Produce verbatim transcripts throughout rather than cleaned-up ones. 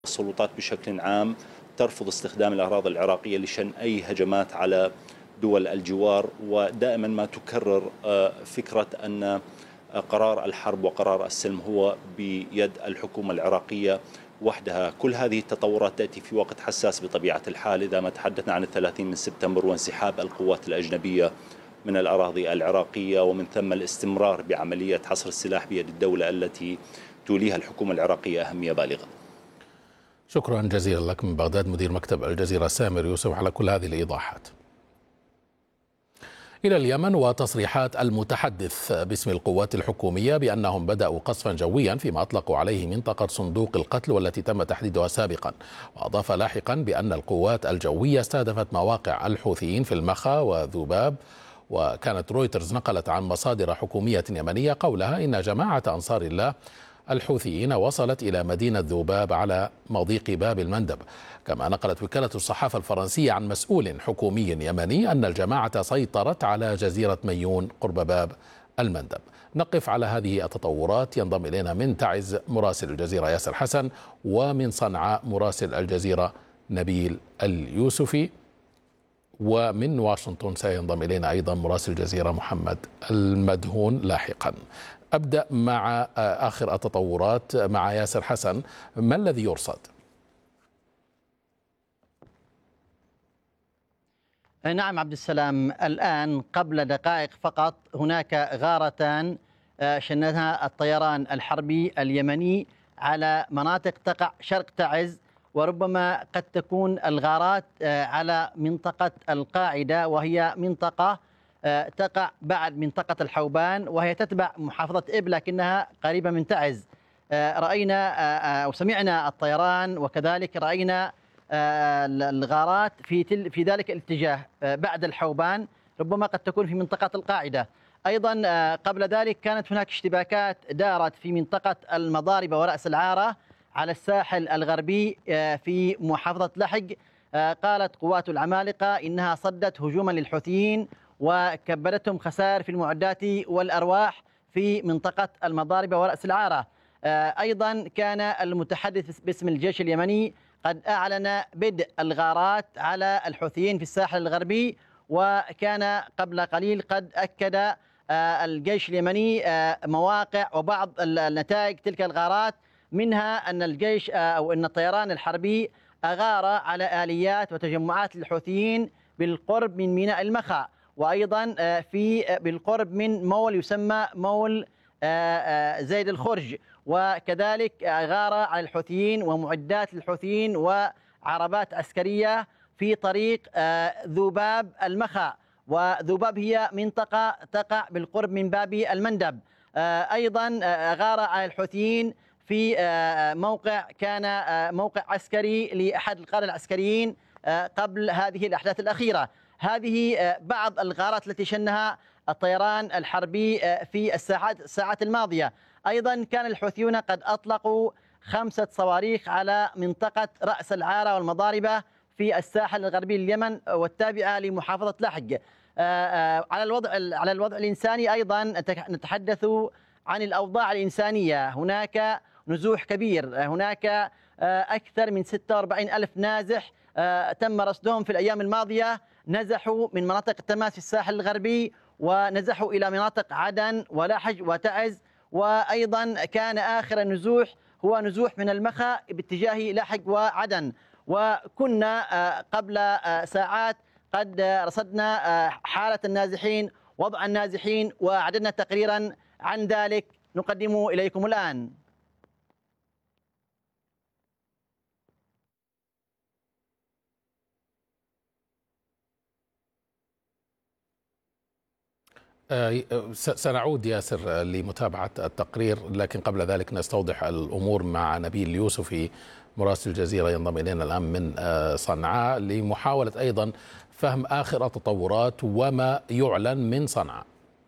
السلطات بشكل عام ترفض استخدام الأراضي العراقية لشن أي هجمات على دول الجوار، ودائما ما تكرر فكرة أن قرار الحرب وقرار السلم هو بيد الحكومة العراقية وحدها. كل هذه التطورات تأتي في وقت حساس بطبيعة الحال، إذا ما تحدثنا عن الثلاثين من سبتمبر وانسحاب القوات الأجنبية من الأراضي العراقية، ومن ثم الاستمرار بعملية حصر السلاح بيد الدولة التي توليها الحكومة العراقية أهمية بالغة. شكرا جزيلا لك من بغداد مدير مكتب الجزيرة سامر يوسف على كل هذه الإيضاحات. إلى اليمن وتصريحات المتحدث باسم القوات الحكومية بأنهم بدأوا قصفا جويا فيما أطلقوا عليه منطقة صندوق القتل والتي تم تحديدها سابقا، وأضاف لاحقا بأن القوات الجوية استهدفت مواقع الحوثيين في المخا وذباب. وكانت رويترز نقلت عن مصادر حكومية يمنية قولها إن جماعة أنصار الله الحوثيين وصلت إلى مدينة ذباب على مضيق باب المندب. كما نقلت وكالة الصحافة الفرنسية عن مسؤول حكومي يمني أن الجماعة سيطرت على جزيرة ميون قرب باب المندب. نقف على هذه التطورات. ينضم إلينا من تعز مراسل الجزيرة ياسر حسن، ومن صنعاء مراسل الجزيرة نبيل اليوسفي، ومن واشنطن سينضم إلينا أيضا مراسل الجزيرة محمد المدهون لاحقا. أبدأ مع آخر التطورات مع ياسر حسن، ما الذي يرصد؟ نعم عبد السلام، الآن قبل دقائق فقط هناك غارتان شنها الطيران الحربي اليمني على مناطق تقع شرق تعز، وربما قد تكون الغارات على منطقة القاعدة، وهي منطقة تقع بعد منطقة الحوبان، وهي تتبع محافظة إب لكنها قريبة من تعز. رأينا أو سمعنا الطيران، وكذلك رأينا الغارات في في ذلك الاتجاه بعد الحوبان، ربما قد تكون في منطقة القاعدة. أيضا قبل ذلك كانت هناك اشتباكات دارت في منطقة المضاربة ورأس العارة على الساحل الغربي في محافظة لحج. قالت قوات العمالقة إنها صدت هجوما للحوثيين وكبدتهم خسائر في المعدات والأرواح في منطقة المضاربة ورأس العارة. أيضا كان المتحدث باسم الجيش اليمني قد أعلن بدء الغارات على الحوثيين في الساحل الغربي، وكان قبل قليل قد أكد الجيش اليمني مواقع وبعض النتائج تلك الغارات، منها أن الجيش أو أن الطيران الحربي أغار على آليات وتجمعات الحوثيين بالقرب من ميناء المخا، وأيضا في بالقرب من مول يسمى مول زيد الخرج، وكذلك غار على الحوثيين ومعدات الحوثيين وعربات عسكرية في طريق ذباب المخا، وذباب هي منطقة تقع بالقرب من باب المندب. أيضا غار على الحوثيين في موقع كان موقع عسكري لأحد القادة العسكريين قبل هذه الأحداث الأخيرة. هذه بعض الغارات التي شنها الطيران الحربي في الساعات الساعات الماضية. أيضا كان الحوثيون قد أطلقوا خمسة صواريخ على منطقة رأس العارة والمضاربة في الساحل الغربي لليمن والتابعة لمحافظة لحج. على الوضع على الوضع الإنساني أيضا نتحدث عن الأوضاع الإنسانية. هناك نزوح كبير، هناك أكثر من ستة وأربعين ألف نازح تم رصدهم في الأيام الماضية، نزحوا من مناطق التماس في الساحل الغربي ونزحوا إلى مناطق عدن ولحج وتعز، وأيضا كان آخر النزوح هو نزوح من المخا باتجاه لحج وعدن. وكنا قبل ساعات قد رصدنا حالة النازحين، وضع النازحين، وأعددنا تقريرا عن ذلك نقدمه إليكم الآن. سنعود ياسر لمتابعة التقرير، لكن قبل ذلك نستوضح الأمور مع نبيل اليوسفي مراسل الجزيرة ينضم إلينا الآن من صنعاء لمحاولة أيضا فهم آخر التطورات وما يعلن من صنعاء.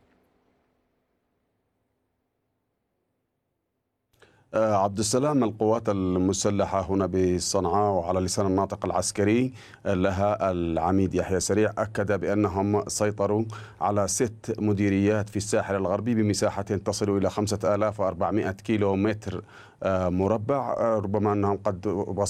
عبد السلام، القوات المسلحة هنا بصنعاء وعلى لسان الناطق العسكري لها العميد يحيى سريع أكد بأنهم سيطروا على ست مديريات في الساحل الغربي بمساحة تصل إلى خمسة آلاف وأربعمائة كيلو متر مربع. ربما أنهم قد